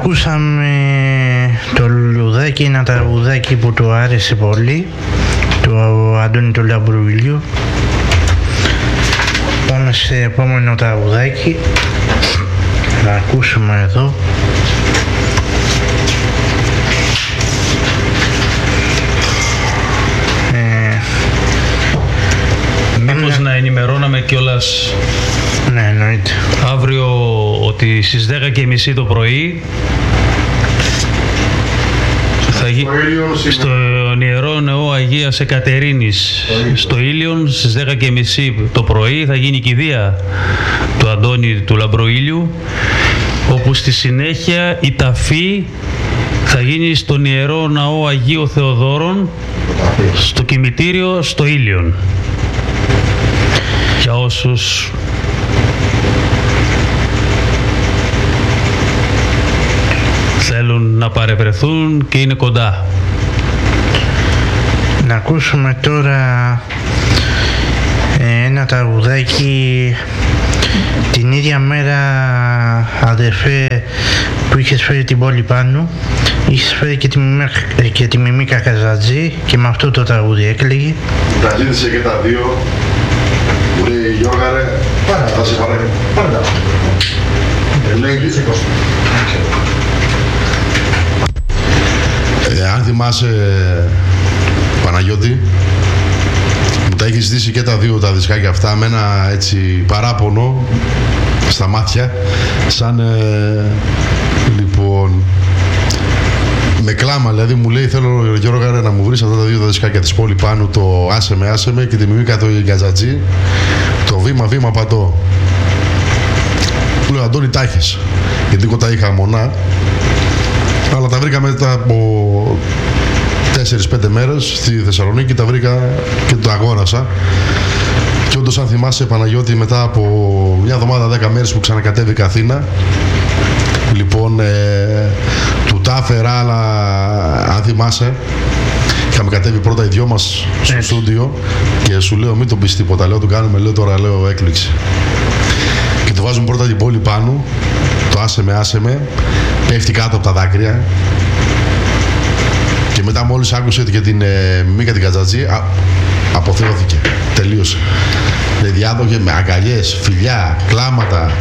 Ακούσαμε το λουλουδάκι, ένα τραγουδάκι που του άρεσε πολύ, του Αντώνη του Λαμπρουηλιού. Πάμε σε επόμενο τραγουδάκι, να ακούσουμε εδώ. Μήπως να ενημερώναμε κιόλας, ναι, εννοείται, αύριο ότι στις 10:30 το πρωί θα γίνει στον Ιερό Νεό Αγίας Εκατερίνης στο Ήλιον. Στις 10:30 το πρωί θα γίνει η κηδεία του Αντώνη του Λαμπροήλιου, όπου στη συνέχεια η ταφή θα γίνει στον Ιερό Ναό Αγίου Θεοδόρων στο κημητήριο στο Ήλιον. Για όσους θέλουν να παρευρεθούν και είναι κοντά. Να ακούσουμε τώρα ένα τραγουδάκι. Την ίδια μέρα, αδερφέ, που είχες φέρει την πόλη πάνω, είχες φέρει και τη Μιμίκα Καζατζή και με αυτό το τραγούδι έκλαιγε. Τα ζήτησε και τα δύο. Μου λέει, Γιώργα ρε, θα σε παρακαλώ. Αν θυμάσαι, Παναγιώτη, μου τα έχει ζητήσει και τα δύο τα δισκάκια αυτά με ένα έτσι παράπονο στα μάτια, σαν λοιπόν με κλάμα, δηλαδή μου λέει, θέλω Γιώργα να μου βρεις αυτά τα δύο τα δισκάκια της πόλη πάνω, το άσε με και τη Μιμίκα το Γκαζατζή, το βήμα πατώ. Του λέω, Αντώνη, τα έχεις, γιατί εγώ τα είχα μονά, αλλά τα βρήκα μετά από 4-5 μέρες στη Θεσσαλονίκη, τα βρήκα και το αγόρασα. Και όντως, αν θυμάσαι, Παναγιώτη, μετά από μια εβδομάδα, 10 μέρες που ξανακατέβηκα Αθήνα, λοιπόν, του τα έφερα, αλλά αν θυμάσαι, είχαμε κατέβει πρώτα οι δυο μας στο στούντιο και σου λέω, μην τον πεις τίποτα, λέω, του κάνουμε, λέω, τώρα, λέω, έκπληξη. Και του βάζουμε πρώτα την πόλη πάνω, το άσε με, πέφτει κάτω από τα δάκρυα. Και μετά μόλις άκουσε και την Μίκα την Καζατζή, αποθεώθηκε, τελείωσε. Διάδοχε με αγκαλιές, φιλιά, κλάματα.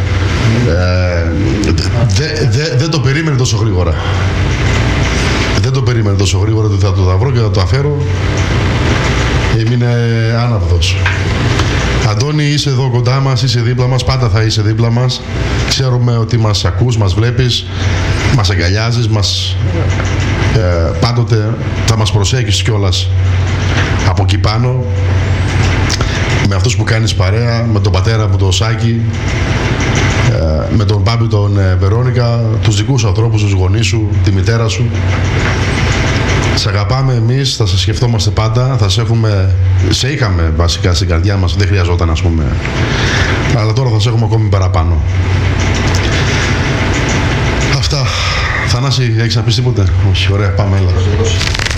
Δεν το περίμενε τόσο γρήγορα. Δεν το περίμενε τόσο γρήγορα ότι θα το βρω και θα το αφέρω. Έμεινε άναυδος. Αντώνη, είσαι εδώ κοντά μας, είσαι δίπλα μας, πάντα θα είσαι δίπλα μας. Ξέρουμε ότι μας ακούς, μας βλέπεις, μας αγκαλιάζεις, πάντοτε θα μας προσέχεις κιόλας από εκεί πάνω, με αυτούς που κάνεις παρέα, με τον πατέρα μου τον Σάκη, με τον Πάμπη τον Βερόνικα, τους δικούς ανθρώπους, τους γονείς σου, τη μητέρα σου. Σε αγαπάμε εμείς, θα σε σκεφτόμαστε πάντα, σε είχαμε βασικά στην καρδιά μας, δεν χρειαζόταν, ας πούμε, αλλά τώρα θα σε έχουμε ακόμη παραπάνω. Αυτά. Θανάση, έχεις να πεις τίποτε? Όχι, ωραία, πάμε, έλα.